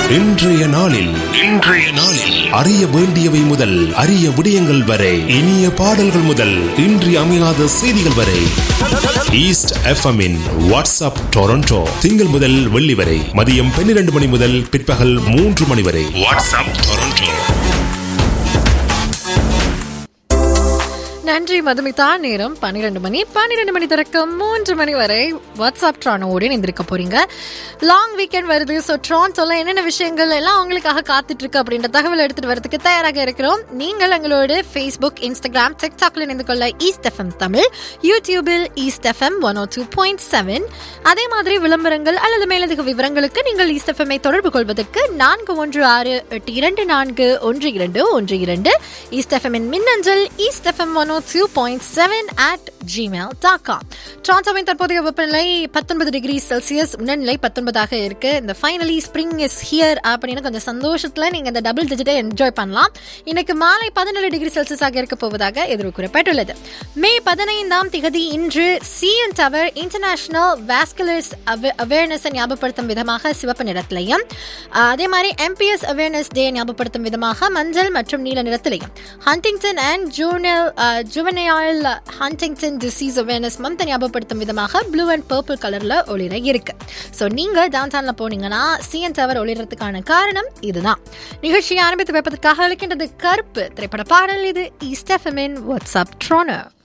இன்றைய நாளில் அறிய வேண்டியவை முதல் அரிய விடயங்கள் வரை, இனிய பாடல்கள் முதல் இன்றி அமையாத செய்திகள் வரை, ஈஸ்ட் எஃப்எம்மின் வாட்ஸ்அப் டொரண்டோ திங்கள் முதல் வெள்ளி வரை மதியம் 12 மணி முதல் பிற்பகல் 3 மணி வரை. WhatsApp Toronto. நன்றி மதுமிதா. நேரம் 12 மணி. 12 மணி தொடக்கம் 3 மணி வரை வாட்ஸ்அப் ட்ரானோடு இணைந்திருக்க போறீங்க. லாங் வீக்கெண்ட் வருது. ஸோ ட்ரான்ஸோல என்னென்ன விஷயங்கள் எல்லாம் அவங்களுக்காக காத்துட்டு இருக்கு அப்படின்ற தகவல் எடுத்துட்டு வரதுக்கு தயாராக இருக்கிறோம். நீங்கள் எங்களோட ஃபேஸ்புக், இன்ஸ்டாகிராம், டிக்டாக்ல இணைந்து கொள்ள ஈஸ்ட் எஃப்எம் தமிழ், யூடியூபில் ஈஸ்ட் எஃப்எம் 102.7. அதே மாதிரி விளம்பரங்கள் அல்லது மேலதிக விவரங்களுக்கு நீங்கள் ஈஸ்ட் எஃப்எம்ஐ தொடர்பு கொள்வதற்கு 4168241212 ஈஸ்ட் எஃப்எம்மின் மின்னஞ்சல் ஈஸ்ட் எஃப்எம் 102.7@gmail.com. டொரண்டோவின் தற்போதைய வெப்பநிலை 19 டிகிரி செல்சியஸ், உணர்நிலை 19ஆக இருக்கு. இந்த ஃபைனலி ஸ்ப்ரிங் இஸ் ஹியர் அப்படின்னு கொஞ்சம் சந்தோஷத்துல நீங்க இந்த டபுள் டிஜிட்டை என்ஜாய் பண்ணலாம். இன்னைக்கு மாலை 17 டிகிரி செல்சியஸாக இருக்க போவதாக எதிர்பார்க்கப்பட்டுள்ளது. மே 15ஆம் திகதி இன்று சிஎன் டவர் இன்டர்நேஷனல் வாஸ்குலர்ஸ் அவேர்னஸ் ஞாபகப்படுத்தும் விதமாக சிவப்பு நிறத்திலையும், அதே மாதிரி எம்பிஎஸ் அவேர்னஸ் டே ஞாபகப்படுத்தும் விதமாக மஞ்சள் மற்றும் நீல நிறத்திலையும், Huntington and juvenile Huntington disease awareness month ஞாபகப்படுத்தும் விதமாக ப்ளூ அண்ட் பர்பிள் கலர்ல ஒளிர இருக்கு. ஸோ நீங்க டவுன் டவுன்ல போனீங்கன்னா சிஎன் டவர் ஒளிரத்துக்கான காரணம் இதுதான். நிகழ்ச்சியை ஆரம்பித்து வைப்பதற்காக அழைக்கின்றது கருப்பு திரைப்பட பாடல். இது ஈஸ்ட் எஃப்எம்மின் வாட்ஸ்அப் ட்ரானோ.